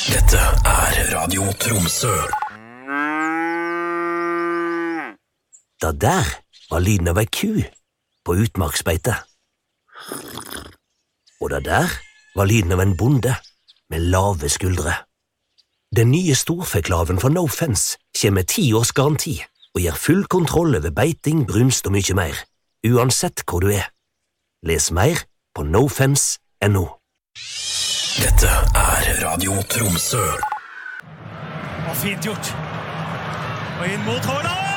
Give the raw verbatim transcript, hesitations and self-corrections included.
Dette er Radio Tromsø. Da der var lyden av ei ku på utmarksbeite. Og da der var lyden av en bonde med lave skuldre. Den nye storfeklaven fra No Fence kommer med ti års garanti og gir full kontroll over beiting, brunst og mye mer, uansett hvor du er. Les mer på nofence punktum no. Dette er Radio Tromsø. Og fint gjort. Og inn mot Haaland!